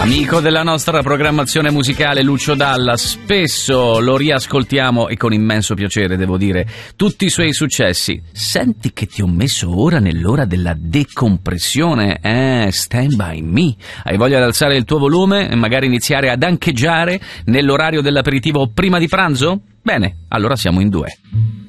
Amico della nostra programmazione musicale Lucio Dalla, spesso lo riascoltiamo e con immenso piacere, devo dire, tutti i suoi successi. Senti che ti ho messo ora nell'ora della decompressione, Stand By Me. Hai voglia di alzare il tuo volume e magari iniziare ad ancheggiare nell'orario dell'aperitivo prima di pranzo? Bene, allora siamo in due.